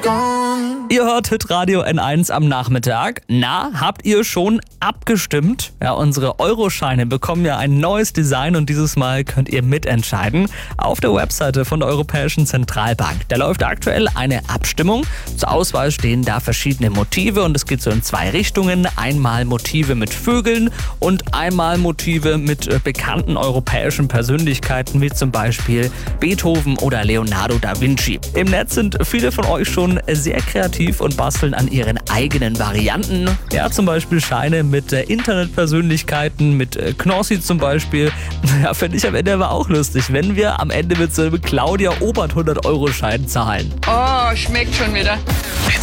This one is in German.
Ihr hört Hitradio N1 am Nachmittag. Na, habt ihr schon abgestimmt? Ja, unsere Euroscheine bekommen ja ein neues Design und dieses Mal könnt ihr mitentscheiden. Auf der Webseite von der Europäischen Zentralbank. Da läuft aktuell eine Abstimmung. Zur Auswahl stehen da verschiedene Motive und es geht so in zwei Richtungen. Einmal Motive mit Vögeln und einmal Motive mit bekannten europäischen Persönlichkeiten wie zum Beispiel Beethoven oder Leonardo da Vinci. Im Netz sind viele von euch schon sehr kreativ und basteln an ihren eigenen Varianten. Ja, zum Beispiel Scheine mit Internetpersönlichkeiten, mit Knossi zum Beispiel. Ja, finde ich am Ende aber auch lustig, wenn wir am Ende mit so einem Claudia Obert 100-Euro-Schein zahlen. Oh, schmeckt schon wieder.